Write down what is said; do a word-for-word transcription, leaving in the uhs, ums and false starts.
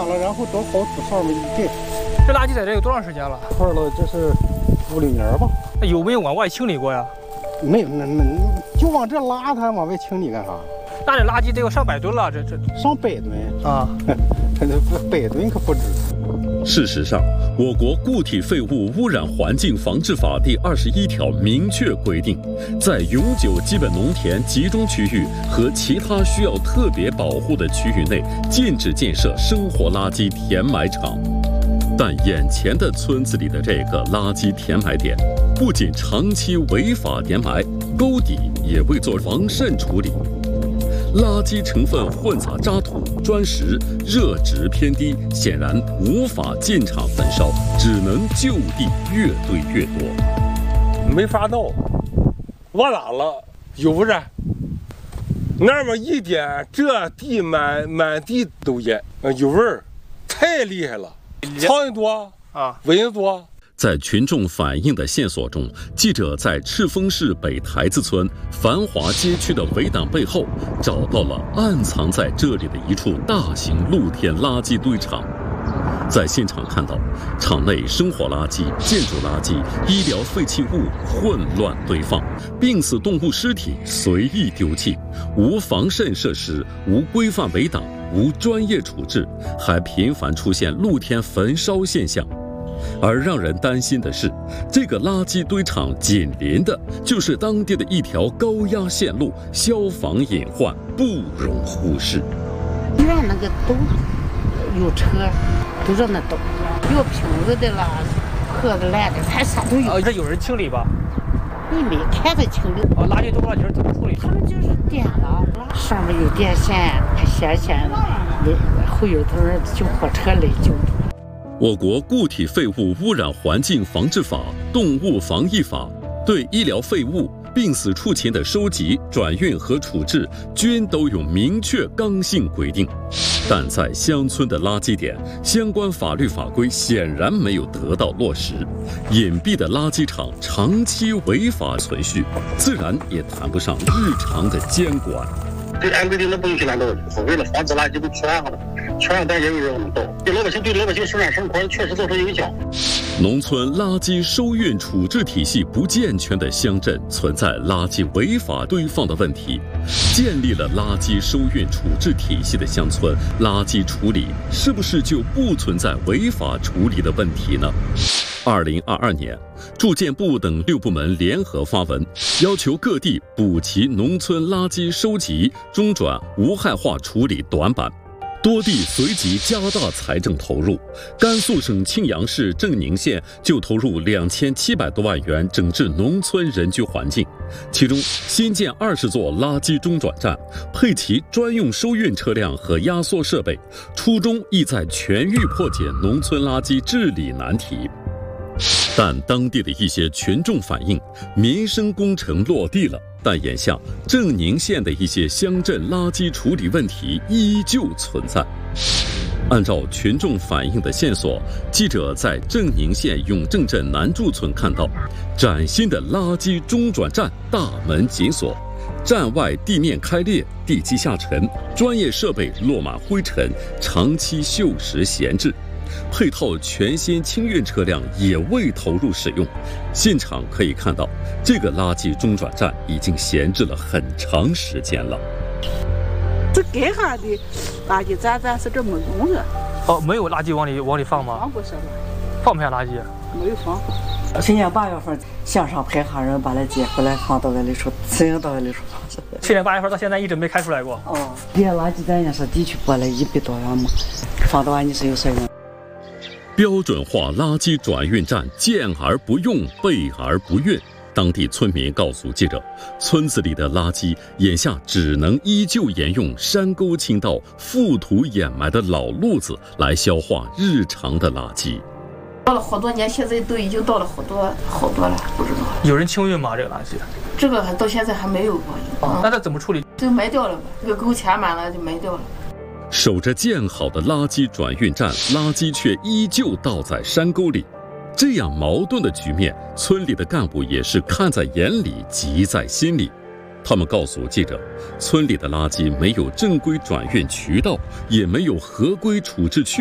天了，然后到好土上面一盖。 这垃圾在这有多长时间了？ 块了，这是五六年吧。 那有没有往外清理过呀？ 没有，那那就往这拉，它往外清理干啥？ 那这垃圾得有上百吨了，这这上百吨啊， 这百吨可不止。 事实上，我国固体废物污染环境防治法第二十一条明确规定，在永久基本农田集中区域和其他需要特别保护的区域内，禁止建设生活垃圾填埋场。但眼前的村子里的这个垃圾填埋点，不仅长期违法填埋，沟底也未做防渗处理。垃圾成分混杂渣土、砖石，热值偏低，显然无法进场焚烧，只能就地越堆越多。 没法弄，往哪了？有污染。那么一点，这地满满地都烟，有味儿，太厉害了。苍蝇多啊，蚊子多。 在群众反映的线索中，记者在赤峰市北台子村繁华街区的围挡背后，找到了暗藏在这里的一处大型露天垃圾堆场。在现场看到，场内生活垃圾、建筑垃圾、医疗废弃物混乱堆放，病死动物尸体随意丢弃，无防渗设施，无规范围挡，无专业处置，还频繁出现露天焚烧现象。而让人担心的是，这个垃圾堆场紧邻的就是当地的一条高压线路，消防隐患不容忽视。 医院那个都有车，都让那倒，有瓶子的啦，破的烂的，还啥都有。 哦，这有人清理吧？ 你没看他清理。 哦，垃圾多了，你是怎么处理？ 他们就是点了，上面有电线，还线线的，会有他们救火车来救。 我国固体废物污染环境防治法、动物防疫法对医疗废物、病死畜禽的收集、转运和处置均都有明确刚性规定，但在乡村的垃圾点，相关法律法规显然没有得到落实，隐蔽的垃圾场长期违法存续，自然也谈不上日常的监管。 对按规定的不允许乱倒，是为了防止垃圾都全上了，全上但也有人能倒，对老百姓对老百姓生产生活确实造成影响。 农村垃圾收运处置体系不健全的乡镇存在垃圾违法堆放的问题，建立了垃圾收运处置体系的乡村，垃圾处理是不是就不存在违法处理的问题呢？二零二二年，住建部等六部门联合发文，要求各地补齐农村垃圾收集、中转、无害化处理短板。多地随即加大财政投入，甘肃省庆阳市正宁县就投入两千七百多万元整治农村人居环境，其中新建二十座垃圾中转站，配齐专用收运车辆和压缩设备，初衷意在全域破解农村垃圾治理难题。但当地的一些群众反映，民生工程落地了，但眼下正宁县的一些乡镇垃圾处理问题依旧存在。按照群众反映的线索，记者在正宁县永正镇南柱村看到，崭新的垃圾中转站大门紧锁，站外地面开裂，地基下沉，专业设备落满灰尘，长期锈蚀闲置。配套全新清运车辆也未投入使用，现场可以看到，这个垃圾中转站已经闲置了很长时间了。 这盖下的垃圾站咱是这么用的。 哦，没有垃圾往里往里放吗？ 放不下了， 放不下垃圾。 没有放。 去年八月份，乡上派下人把它接回来放到俺里头，自行到俺里头放。 去年八月份到现在一直没开出来过。 哦，这垃圾站也是地区拨了一百多元嘛，放到俺里是有啥用？ 标准化垃圾转运站建而不用，备而不运。当地村民告诉记者，村子里的垃圾眼下只能依旧沿用山沟倾倒、覆土掩埋的老路子来消化日常的垃圾。 到了好多年，现在都已经到了好多好多了，不知道有人清运吗？这个垃圾？ 这个还到现在还没有过。 哦，那它怎么处理？ 就埋掉了吧，这个沟填满了就埋掉了。 守着建好的垃圾转运站，垃圾却依旧倒在山沟里，这样矛盾的局面，村里的干部也是看在眼里，急在心里。他们告诉记者，村里的垃圾没有正规转运渠道，也没有合规处置区。